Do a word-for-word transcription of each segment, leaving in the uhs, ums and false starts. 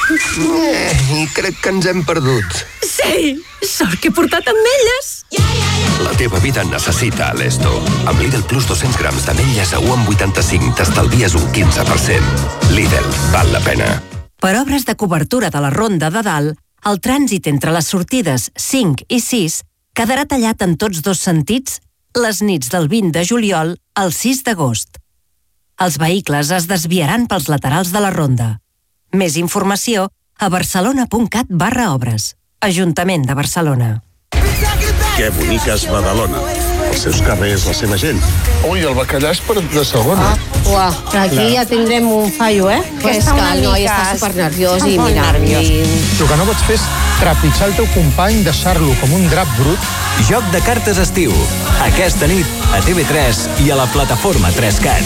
Eh, I crec que ens hem perdut. Sí, sort que he portat ametlles. La teva vida necessita Alesto. Amb Lidl Plus dos-cents grams d'ametlles a u coma vuitanta-cinc t'estalvies un quinze per cent. Lidl, val la pena. Per obres de cobertura de la Ronda de Dalt, el trànsit entre les sortides cinc i sis quedarà tallat en tots dos sentits les nits del vint de juliol al sis d'agost. Els vehicles es desviaran pels laterals de la ronda. Més informació a barcelona punt cat barra obres. Ajuntament de Barcelona. Que bonica és Badalona. Els seus carrers, la seva gent. Ui, el bacallà és per de segona. Ah, uah, però aquí ja tindrem un fallo, eh? Que és que el noi està supernerviós i mira... El que no pots fer és trepitjar el teu company, deixar-lo com un drap brut. Joc de cartes estiu. Aquesta nit a T V tres i a la plataforma tres cat.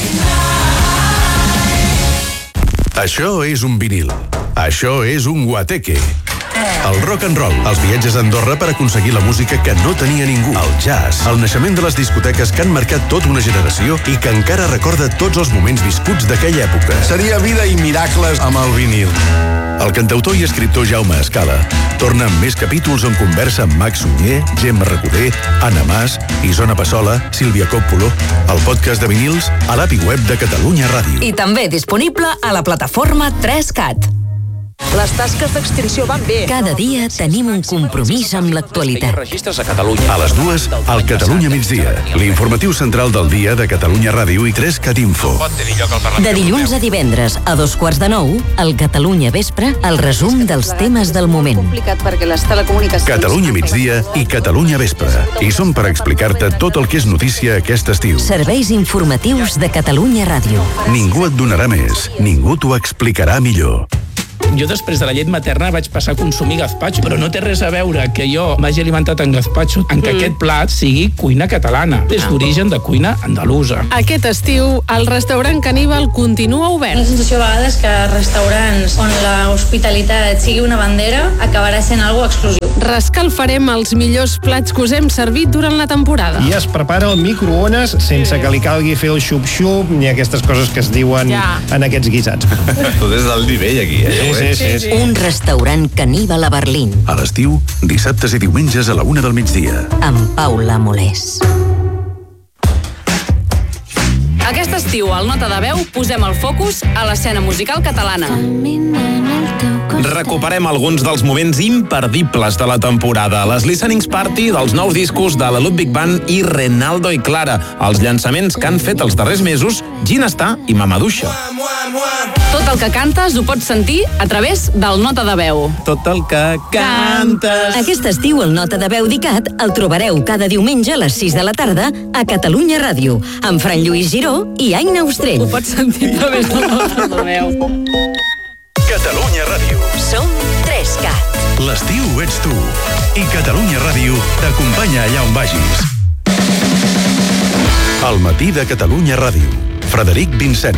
Això és un vinil. Això és un guateque. El rock and roll, els viatges a Andorra per aconseguir la música que no tenia ningú. El jazz, el naixement de les discoteques que han marcat tota una generació i que encara recorda tots els moments viscuts d'aquella època. Seria vida i miracles amb el vinil. El cantautor i escriptor Jaume Escala torna amb més capítols on conversa amb Max Sunyer, Gemma Recoder, Anna Mas, Isona Passola, Sílvia Coppola, el podcast de vinils a l'A P I web de Catalunya Ràdio. I també disponible a la plataforma tres cat. Les tasques d'extinció van bé. Cada dia tenim un compromís amb l'actualitat. Registres a Catalunya. A les dues, al Catalunya migdia. L'informatiu central del dia de Catalunya Ràdio i tres cat Info. De dilluns a divendres, a dos quarts de nou, al Catalunya Vespre, el resum dels temes del moment. Complicat perquè les telecomunicacions... Catalunya migdia i Catalunya Vespre. I som per explicar-te tot el que és notícia aquest estiu. Serveis informatius de Catalunya Ràdio. Ningú et donarà més. Ningú t'ho explicarà millor. Jo després de la llet materna vaig passar a consumir gazpacho, però no té res a veure que jo m'hagi alimentat en gazpacho en que mm. aquest plat sigui cuina catalana. És ah. d'origen de cuina andalusa. Aquest estiu, el restaurant Caníbal continua obert. La sensació a vegades que restaurants on l'hospitalitat sigui una bandera acabarà sent algo exclusiu. Rescalfarem els millors plats que us hem servit durant la temporada. I es prepara el microones sense que li calgui fer el xup-xup ni aquestes coses que es diuen ja. en aquests guisats. Tot és del nivell aquí, eh? Sí, sí, sí, sí. Un restaurant Caníbal a Berlín. A l'estiu, dissabtes i diumenges a la una del migdia. Amb Paula Molés. Aquest estiu, al Nota de Veu, posem el focus a l'escena musical catalana. Recuperem alguns dels moments imperdibles de la temporada. Les listenings party dels nous discos de la Ludwig Band i Renaldo i Clara. Els llançaments que han fet els darrers mesos Ginestà i Mamaduixa. Tot el que cantes ho pots sentir a través del Nota de Veu. Tot el que cantes... Aquest estiu el Nota de Veu d'ICAT el trobareu cada diumenge a les sis de la tarda a Catalunya Ràdio, amb Fran Lluís Giró i Aina Ostrell. Ho pots sentir a través del Nota de Veu. Catalunya Ràdio. Som tres cat. L'estiu ets tu. I Catalunya Ràdio t'acompanya allà on vagis. Al matí de Catalunya Ràdio. Frederic Vincent.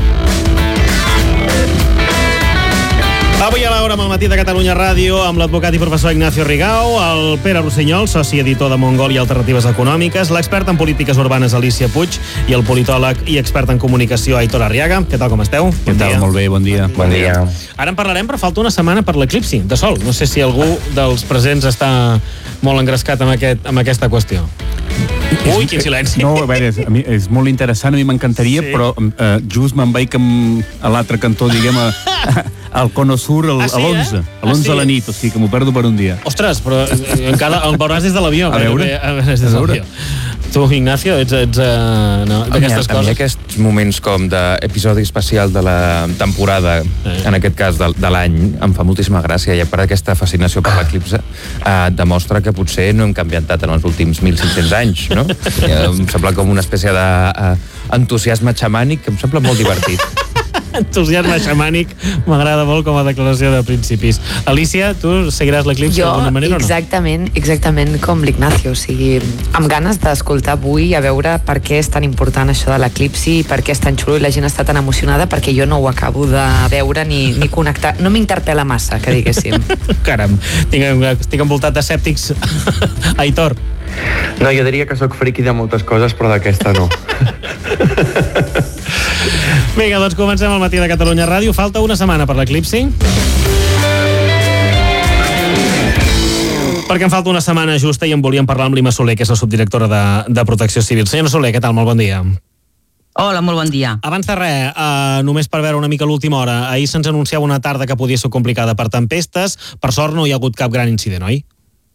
Avui a l'hora amb el matí de Catalunya Ràdio amb l'advocat i professor Ignacio Rigau, el Pere Rossinyol, soci editor de Mongol i Alternatives Econòmiques, l'expert en polítiques urbanes Alicia Puig i el politòleg i expert en comunicació Aitor Arriaga. Què tal, com esteu? Què bon tal? Dia. Molt bé, bon dia. Bon dia. Ara en parlarem, però falta una setmana per l'eclipsi de sol. No sé si algú dels presents està molt engrescat amb, aquest, amb aquesta qüestió. Ui, quin silenci. No, a veure, a mi és molt interessant, a mi m'encantaria, sí. però uh, just me'n vaig amb, a l'altre cantó, diguem, a, al Cono Sur a l'onze, a l'onze a la nit, o sigui que m'ho perdo per un dia. Ostres, però encara el veuràs des de l'avió. A veure, a veure, des de l'avió. Tu, Ignacio, ets, ets uh, no, d'aquestes coses? A mi aquests moments com d'episodi especial de la temporada, eh. en aquest cas de, de l'any, em fa moltíssima gràcia, i a part d'aquesta fascinació per l'eclipse, eh, demostra que potser no hem canviat tant en els últims mil cinc-cents anys, no? Em sembla com una espècie d'entusiasme uh, xamànic que em sembla molt divertit. Entusiasme xamànic, m'agrada molt com a declaració de principis. Alicia, tu seguiràs l'eclipsi d'alguna manera o no? Exactament, exactament com l'Ignacio, o sigui, amb ganes d'escoltar avui a veure per què és tan important això de l'eclipsi, per què és tan xulo i la gent està tan emocionada, perquè jo no ho acabo de veure ni, ni connectar, no m'interpel·la massa, que diguéssim. Caram, estic envoltat d'escèptics. Aitor. No, jo diria que sóc friqui de moltes coses, però d'aquesta no. Vinga, doncs comencem el matí de Catalunya Ràdio. Falta una setmana per l'eclipsi. Perquè em falta una setmana justa i en volíem parlar amb l'Ima Soler, que és la subdirectora de, de Protecció Civil. Senyora Soler, què tal? Molt bon dia. Hola, molt bon dia. Abans de res, uh, només per veure una mica l'última hora, ahir se'ns anunciava una tarda que podia ser complicada per tempestes. Per sort no hi ha hagut cap gran incident, oi?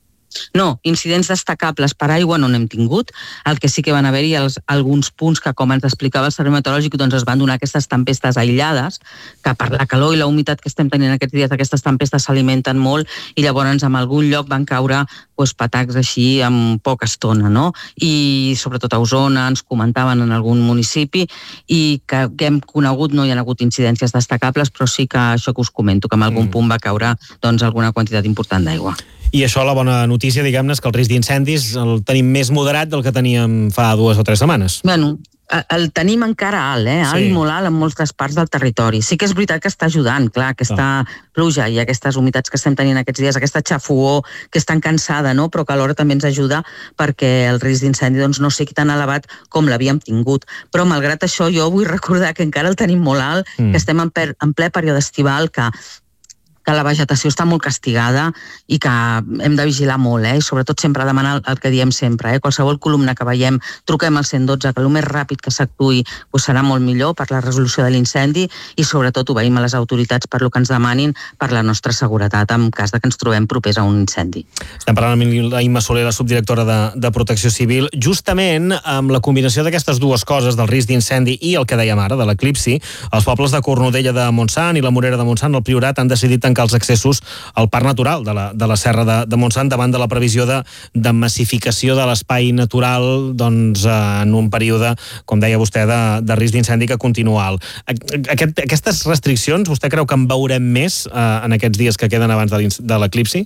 No, incidents destacables per aigua no n'hem tingut. El que sí que van haver-hi els, alguns punts que, com ens explicava el Servei Meteorològic, doncs es van donar aquestes tempestes aïllades, que per la calor i la humitat que estem tenint aquests dies, aquestes tempestes s'alimenten molt i llavors en algun lloc van caure doncs, patacs així en poca estona, no? I sobretot a Osona ens comentaven en algun municipi i que, que hem conegut no hi ha hagut incidències destacables, però sí que això que us comento, que en algun mm. punt va caure doncs, alguna quantitat important d'aigua. I això, la bona notícia, diguem-ne, és que el risc d'incendis el tenim més moderat del que teníem fa dues o tres setmanes. Bueno, el tenim encara alt, eh? Alt sí. I molt alt en moltes parts del territori. Sí que és veritat que està ajudant, clar, aquesta ah. pluja i aquestes humitats que estem tenint aquests dies, aquesta xafogor que és tan cansada, no? Però que alhora també ens ajuda perquè el risc d'incendi doncs, no sigui tan elevat com l'havíem tingut. Però malgrat això jo vull recordar que encara el tenim molt alt, mm. que estem en, per, en ple període estival, que que la vegetació està molt castigada i que hem de vigilar molt, eh? I sobretot sempre demanar el que diem sempre, eh? Qualsevol columna que veiem, truquem al cent dotze, que el més ràpid que s'actuï pues, serà molt millor per la resolució de l'incendi i sobretot obeïm a les autoritats per lo que ens demanin per la nostra seguretat en cas de que ens trobem propers a un incendi. Estem parlant amb la Imma Soler, la subdirectora de, de Protecció Civil, justament amb la combinació d'aquestes dues coses, del risc d'incendi i el que dèiem ara, de l'eclipsi. Els pobles de Cornudella de Montsant i la Morera de Montsant, el Priorat, han decidit tancar els accessos al parc natural de la, de la Serra de, de Montsant davant de la previsió de, de massificació de l'espai natural doncs, en un període, com deia vostè, de, de risc d'incendi que continua alt. Aquest, aquestes restriccions, vostè creu que en veurem més eh, en aquests dies que queden abans de l'eclipsi?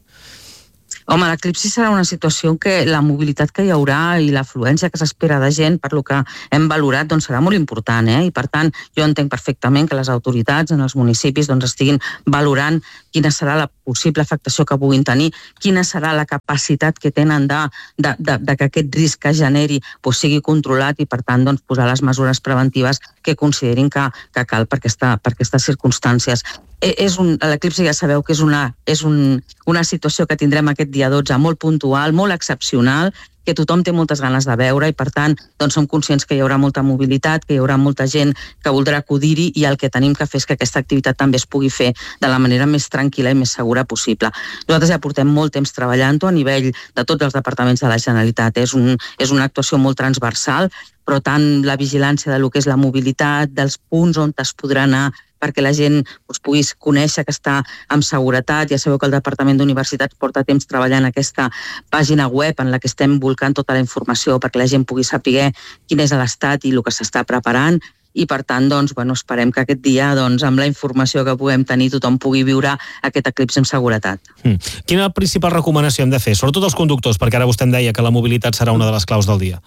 Home, l'eclipsi serà una situació en què la mobilitat que hi haurà i l'afluència que s'espera de gent, per lo que hem valorat, doncs serà molt important, eh? I per tant, jo entenc perfectament que les autoritats en els municipis doncs, estiguin valorant quina serà la possible afectació que puguin tenir, quina serà la capacitat que tenen de, de, de, de que aquest risc que generi doncs, sigui controlat i, per tant, doncs, posar les mesures preventives que considerin que, que cal per, aquesta, per aquestes circumstàncies. És un, l'eclipsi ja sabeu que és, una, és un, una situació que tindrem aquest dia dotze molt puntual, molt excepcional, que tothom té moltes ganes de veure i, per tant, doncs som conscients que hi haurà molta mobilitat, que hi haurà molta gent que voldrà acudir-hi i el que tenim que fer és que aquesta activitat també es pugui fer de la manera més tranquil·la i més segura possible. Nosaltres ja portem molt temps treballant-ho a nivell de tots els departaments de la Generalitat. És, un, és una actuació molt transversal, però tant la vigilància de lo que és la mobilitat, dels punts on es podrà anar perquè la gent doncs, pugui conèixer que està amb seguretat. Ja sabeu que el Departament d'Universitats porta temps treballant aquesta pàgina web en la que estem volcant tota la informació perquè la gent pugui saber quin és l'estat i el que s'està preparant. I, per tant, doncs, bueno, esperem que aquest dia, doncs, amb la informació que puguem tenir, tothom pugui viure aquest eclipsi amb seguretat. Mm. Quina principal recomanació hem de fer? Sobretot els conductors, perquè ara vostè em deia que la mobilitat serà una de les claus del dia.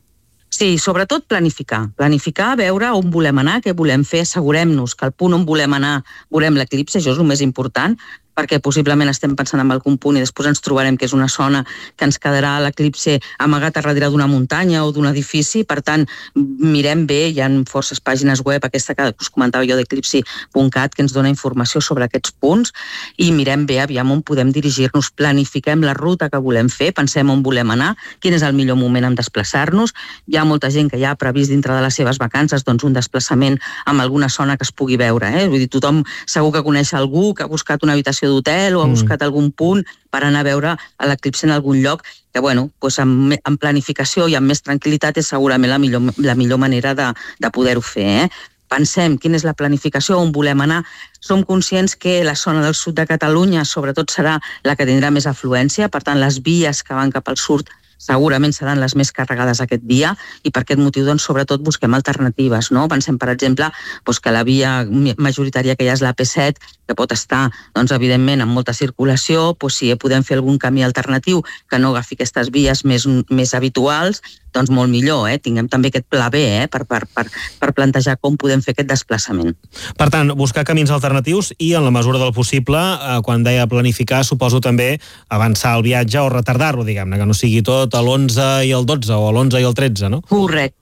Sí, sobretot planificar. Planificar, veure on volem anar, què volem fer, assegurem-nos que al punt on volem anar veurem l'eclipsi, això és el més important, perquè possiblement estem pensant en algun punt i després ens trobarem que és una zona que ens quedarà l'eclipsi amagat a darrere d'una muntanya o d'un edifici. Per tant, mirem bé, hi ha forces pàgines web, aquesta que us comentava jo d'eclipsi punt cat, que ens dona informació sobre aquests punts, i mirem bé aviam on podem dirigir-nos, planifiquem la ruta que volem fer, pensem on volem anar, quin és el millor moment en desplaçar-nos. Hi ha molta gent que ja ha previst dintre de les seves vacances doncs, un desplaçament amb alguna zona que es pugui veure. Eh? Vull dir, tothom segur que coneix algú que ha buscat una habitació d'hotel o ha buscat algun punt per anar a veure l'eclipsi en algun lloc, que bueno, doncs amb, amb planificació i amb més tranquil·litat és segurament la millor, la millor manera de, de poder-ho fer. Eh? Pensem quina és la planificació, on volem anar. Som conscients que la zona del sud de Catalunya sobretot serà la que tindrà més afluència, per tant les vies que van cap al sud segurament seran les més carregades aquest dia i per aquest motiu, doncs, sobretot busquem alternatives, no? Pensem, per exemple, doncs, que la via majoritària que hi ha és la P set, que pot estar, doncs, evidentment, amb molta circulació, doncs, si podem fer algun camí alternatiu que no agafi aquestes vies més, més habituals, doncs molt millor, eh? Tinguem també aquest pla B, eh? per, per, per, per plantejar com podem fer aquest desplaçament. Per tant, buscar camins alternatius i, en la mesura del possible, eh, quan deia planificar, suposo també avançar el viatge o retardar-lo, diguem-ne, que no sigui tot a l'onze i el dotze o a l'onze i el tretze, no? Correcte.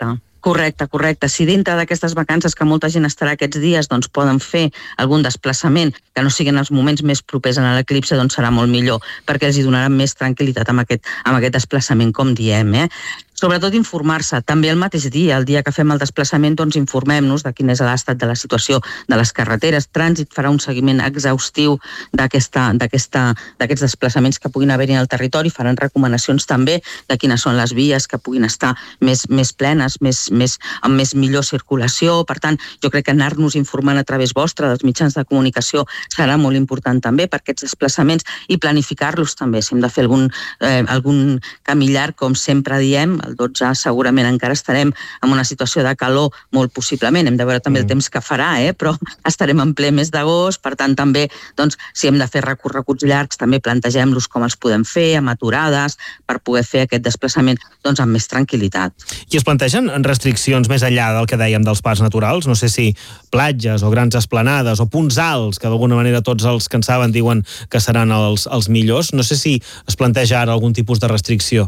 Correcte, correcte. Si dintre d'aquestes vacances que molta gent estarà aquests dies, doncs poden fer algun desplaçament que no siguin els moments més propers a l'eclipse, doncs serà molt millor, perquè els hi donaran més tranquil·litat amb aquest, amb aquest desplaçament, com diem, eh? Sobretot informar-se, també el mateix dia, el dia que fem el desplaçament, doncs informem-nos de quin és l'estat de la situació de les carreteres. Trànsit farà un seguiment exhaustiu d'aquesta, d'aquesta, d'aquests desplaçaments que puguin haver-hi al territori, faran recomanacions també de quines són les vies que puguin estar més, més plenes, més, més, amb més millor circulació. Per tant, jo crec que anar-nos informant a través vostre, dels mitjans de comunicació, serà molt important també per aquests desplaçaments i planificar-los també. Si hem de fer algun, eh, algun camí llarg, com sempre diem, el dotze segurament encara estarem en una situació de calor, molt possiblement. Hem de veure també el temps que farà, eh? Però estarem en ple mes d'agost, per tant també, doncs, si hem de fer recorreguts llargs, també plantegem-los com els podem fer, amb aturades, per poder fer aquest desplaçament doncs, amb més tranquil·litat. I es plantegen restriccions més enllà del que dèiem dels parcs naturals? No sé si platges o grans esplanades o punts alts, que d'alguna manera tots els que en saben diuen que seran els, els millors. No sé si es planteja ara algun tipus de restricció.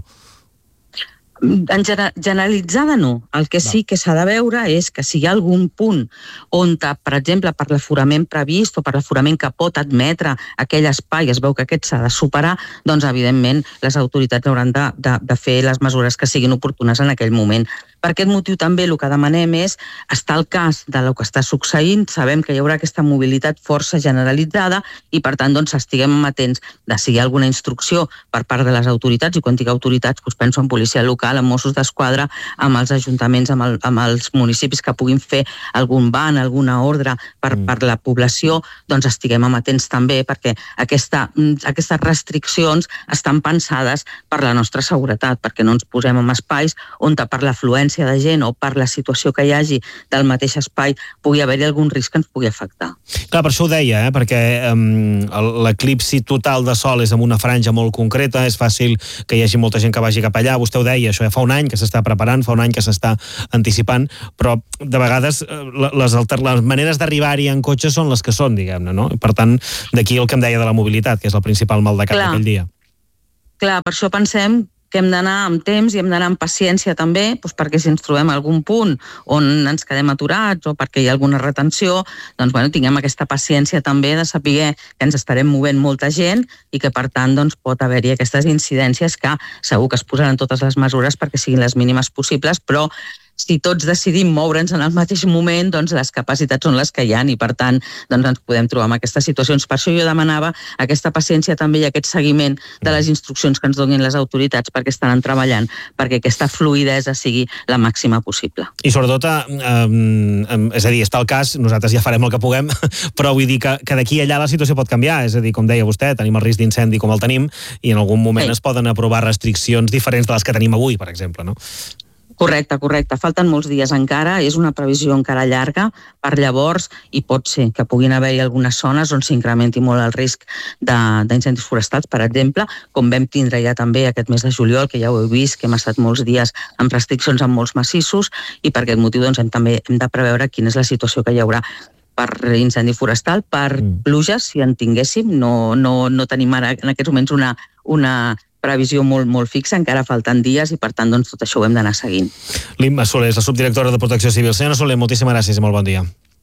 En generalitzada no. El que sí que s'ha de veure és que si hi ha algun punt on, per exemple, per l'aforament previst o per l'aforament que pot admetre aquell espai, es veu que aquest s'ha de superar, doncs evidentment les autoritats hauran de, de, de fer les mesures que siguin oportunes en aquell moment. Per aquest motiu també el que demanem és estar al cas de lo que està succeint, sabem que hi haurà aquesta mobilitat força generalitzada i per tant doncs estiguem atents de si hi ha alguna instrucció per part de les autoritats, i quan dic autoritats doncs penso en policia local, en Mossos d'Esquadra, amb els ajuntaments, amb, el, amb els municipis que puguin fer algun ban, alguna ordre per, mm. per la població, doncs estiguem amatents també perquè aquesta, aquestes restriccions estan pensades per la nostra seguretat, perquè no ens posem en espais on per l'afluència de gent o per la situació que hi hagi del mateix espai pugui haver-hi algun risc que ens pugui afectar. Clar, per això ho deia, eh? Perquè um, l'eclipsi total de sol és en una franja molt concreta, és fàcil que hi hagi molta gent que vagi cap allà, vostè ho deia, això ja fa un any que s'està preparant, fa un any que s'està anticipant, però de vegades les, alter... les maneres d'arribar-hi en cotxe són les que són, diguem-ne, no? Per tant, d'aquí el que em deia de la mobilitat, que és el principal mal de cap d'aquell dia. Clar, per això pensem que hem d'anar amb temps i hem d'anar amb paciència també, doncs perquè si ens trobem a algun punt on ens quedem aturats o perquè hi ha alguna retenció, doncs bueno, tinguem aquesta paciència també de saber que ens estarem movent molta gent i que per tant doncs, pot haver-hi aquestes incidències que segur que es posaran totes les mesures perquè siguin les mínimes possibles, però si tots decidim moure'ns en el mateix moment, doncs les capacitats són les que hi ha i per tant doncs ens podem trobar en aquestes situacions. Per això jo demanava aquesta paciència també i aquest seguiment de les instruccions que ens donin les autoritats perquè estaran treballant perquè aquesta fluïdesa sigui la màxima possible. I sobretot, eh, eh, és a dir, està el cas, nosaltres ja farem el que puguem, però vull dir que, que d'aquí a allà la situació pot canviar, és a dir, com deia vostè, tenim el risc d'incendi com el tenim i en algun moment sí. es poden aprovar restriccions diferents de les que tenim avui, per exemple, no? Correcte, correcte. Falten molts dies encara, és una previsió encara llarga per llavors i pot ser que puguin haver-hi algunes zones on s'incrementi molt el risc d'incendis forestals, per exemple, com vam tindre ja també aquest mes de juliol, que ja ho heu vist, que hem estat molts dies amb restriccions en molts massissos i per aquest motiu doncs, hem, també hem de preveure quina és la situació que hi haurà per incendi forestal, per mm. pluges, si en tinguéssim. No, no, no tenim ara en aquests moments una, una previsió molt, molt fixa, encara falten dies i per tant doncs, tot això ho hem d'anar seguint. L'Imma Soler és la subdirectora de Protecció Civil. Senyora Soler, moltíssimes gràcies i molt bon dia.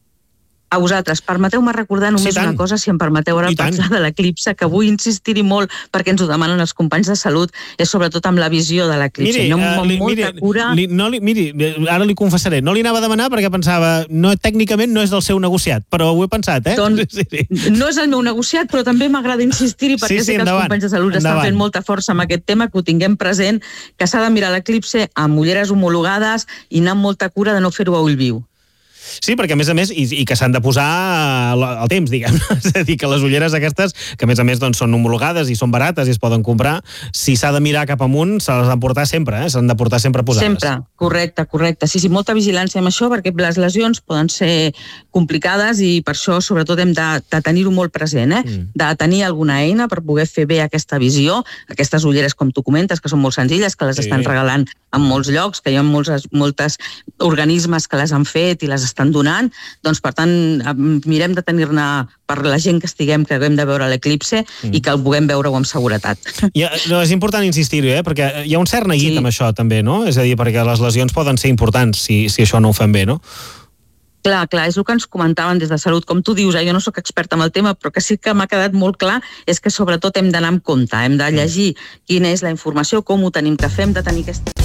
A vosaltres, permeteu-me recordar només sí, una cosa, si em permeteu ara parlar de l'eclipse, que vull insistir-hi molt perquè ens ho demanen els companys de salut, és sobretot amb la visió de l'eclipse. Miri, no, uh, amb li, molta miri, cura... Li, no li, miri, ara li confessaré, no li anava a demanar perquè pensava, no, tècnicament no és del seu negociat, però ho he pensat, eh? Doncs, sí, sí. No és el meu negociat, però també m'agrada insistir-hi perquè sí, sí, sé que endavant, els companys de salut endavant. Estan fent molta força amb aquest tema, que ho tinguem present, que s'ha de mirar l'eclipse amb ulleres homologades i anar amb molta cura de no fer-ho a ull viu. Sí, perquè a més a més, i, i que s'han de posar al temps, diguem. És a dir, que les ulleres aquestes, que a més a més doncs, són homologades i són barates i es poden comprar, si s'ha de mirar cap amunt, se les han de portar sempre, eh? S'han de portar sempre posades. Sempre, correcte, correcte. Sí, sí, molta vigilància amb això, perquè les lesions poden ser complicades i per això sobretot hem de, de tenir-ho molt present, eh? Mm. De tenir alguna eina per poder fer bé aquesta visió, aquestes ulleres com tu comentes, que són molt senzilles, que les sí. estan regalant en molts llocs, que hi ha molts, moltes organismes que les han fet i les estan donant, doncs per tant mirem de tenir-ne per la gent que estiguem, que haguem de veure l'eclipse mm. i que el puguem veure-ho amb seguretat. Ja, no, és important insistir-hi, eh? Perquè hi ha un cert neguit sí. amb això també, no? És a dir, perquè les lesions poden ser importants si, si això no ho fem bé, no? Clar, clar, és el que ens comentaven des de Salut. Com tu dius, eh, jo no sóc experta en el tema, però que sí que m'ha quedat molt clar és que sobretot hem d'anar amb compte, hem de llegir quina és la informació, com ho tenim que fer, hem de tenir aquesta...